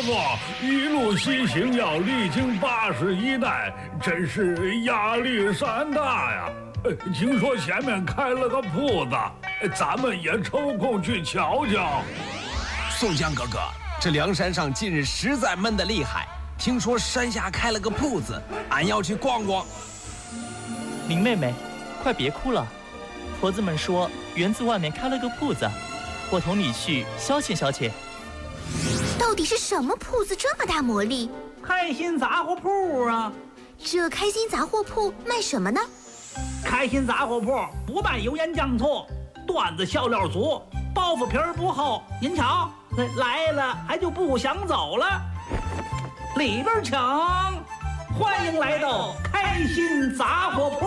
傅一路西行要历经81代，真是压力山大呀。听说前面开了个铺子，咱们也抽空去瞧瞧。 宋江哥哥，这梁山上近日实在闷得厉害，听说山下开了个铺子，俺要去逛逛。 林妹妹，快别哭了，婆子们说园子外面开了个铺子，我同你去消遣消遣。 到底是什么铺子这么大魔力？ 开心杂货铺啊！ 这开心杂货铺卖什么呢？ 开心杂货铺不卖油盐酱醋，段子笑料足，包袱皮儿不厚。您瞧，来了还就不想走了。里边请，欢迎来到开心杂货铺。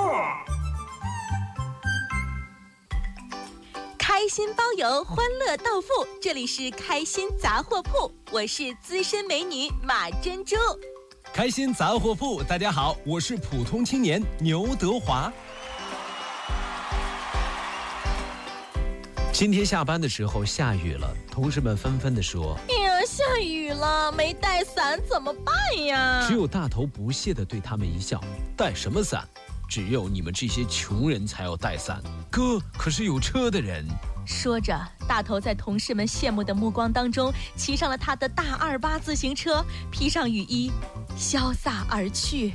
开心包邮，欢乐到付，这里是开心杂货铺，我是资深美女马珍珠。 开心杂货铺，大家好，我是普通青年牛德华。今天下班的时候下雨了，同事们纷纷地说：“ 哎呀，下雨了，没带伞怎么办呀？” 只有大头不屑地对他们一笑：“带什么伞？只有你们这些穷人才要带伞，哥可是有车的人。” 说着，大头在同事们羡慕的目光当中，骑上了他的大28自行车，披上雨衣，潇洒而去。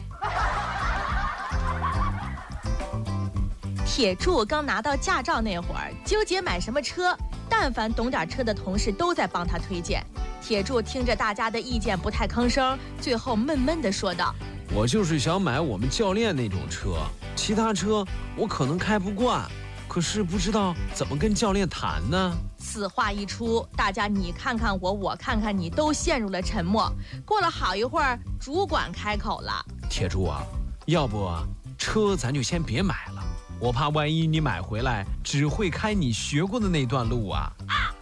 铁柱刚拿到驾照那会儿，纠结买什么车，但凡懂点车的同事都在帮他推荐。铁柱听着大家的意见不太吭声，最后闷闷地说道：“ 我就是想买我们教练那种车，其他车我可能开不惯，可是不知道怎么跟教练谈呢。” 此话一出，大家你看看我，我看看你，都陷入了沉默。过了好一会儿，主管开口了：“ 铁柱啊，要不车咱就先别买了，我怕万一你买回来只会开你学过的那段路啊。”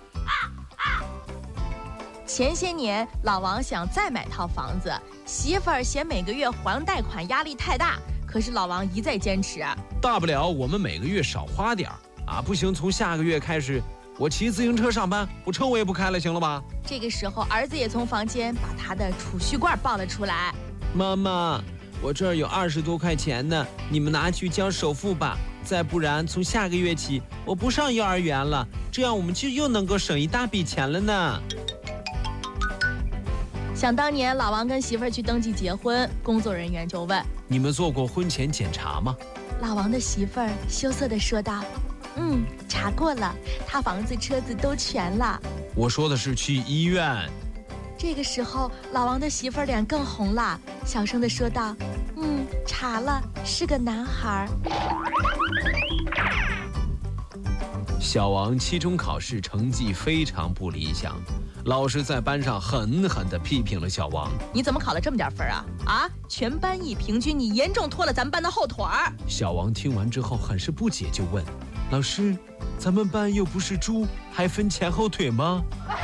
前些年老王想再买套房子，媳妇儿嫌每个月还贷款压力太大，可是老王一再坚持：“ 大不了我们每个月少花点啊，不行从下个月开始我骑自行车上班，我车我也不开了，行了吧？” 这个时候儿子也从房间把他的储蓄罐抱了出来：“ 妈妈，我这儿有20多块钱呢，你们拿去交首付吧，再不然从下个月起我不上幼儿园了，这样我们就又能够省一大笔钱了呢。” 想当年老王跟媳妇儿去登记结婚，工作人员就问：“ 你们做过婚前检查吗？” 老王的媳妇儿羞涩地说道：“查过了，他房子车子都全了。” 我说的是去医院。 这个时候老王的媳妇儿脸更红了，小声地说道：“查了，是个男孩。” 小王期中考试成绩非常不理想，老师在班上狠狠地批评了小王：“ 你怎么考了这么点分啊？全班一平均，你严重拖了咱们班的后腿儿。” 小王听完之后很是不解，就问：“老师，咱们班又不是猪，还分前后腿吗？”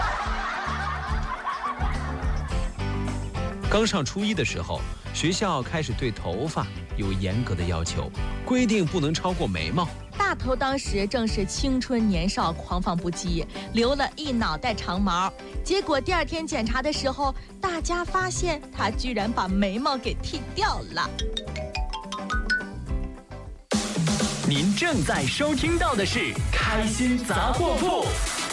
刚上初一的时候，学校开始对头发有严格的要求，规定不能超过眉毛。 大头当时正是青春年少，狂放不羁，留了一脑袋长毛。结果第2天检查的时候，大家发现他居然把眉毛给剃掉了。 您正在收听到的是开心杂货铺。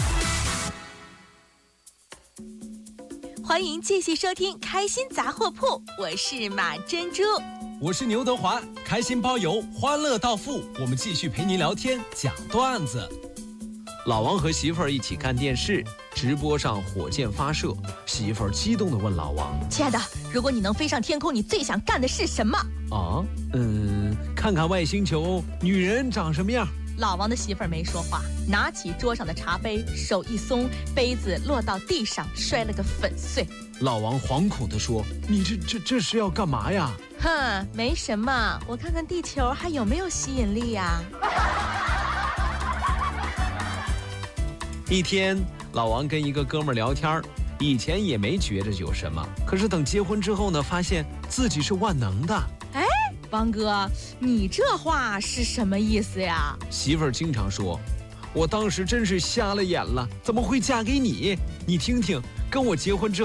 欢迎继续收听开心杂货铺，我是马珍珠。 我是牛德华，开心包邮，欢乐到付，我们继续陪您聊天讲段子。老王和媳妇儿一起看电视，直播上火箭发射，媳妇儿激动地问老王：“ 亲爱的，如果你能飞上天空，你最想干的是什么？” 看看外星球女人长什么样。 老王的媳妇儿没说话，拿起桌上的茶杯，手一松，杯子落到地上，摔了个粉碎。 老王惶恐地说：“你这是要干嘛呀？”“ 没什么，我看看地球还有没有吸引力呀。” 一天，老王跟一个哥们儿聊天，以前也没觉着有什么，可是等结婚之后呢，发现自己是万能的。 王哥，你这话是什么意思呀？ 媳妇儿经常说：“我当时真是瞎了眼了，怎么会嫁给你？你听听，跟我结婚之后